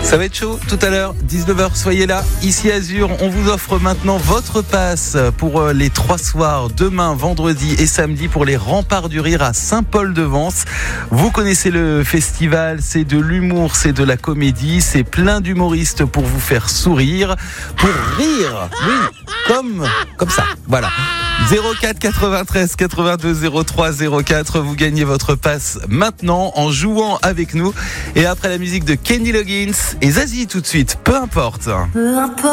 Ça va être chaud tout à l'heure, 19h, soyez là, ici Azur. On vous offre maintenant votre passe pour les 3 soirs, demain, vendredi et samedi pour les Remparts du Rire à Saint-Paul-de-Vence. Vous connaissez le festival, c'est de l'humour, c'est de la comédie, c'est plein d'humoristes pour vous faire sourire, pour rire, oui, comme ça, voilà. 04 93 82 03 04, vous gagnez votre passe maintenant en jouant avec nous. Et après la musique de Kenny Loggins et Zazie tout de suite, peu importe.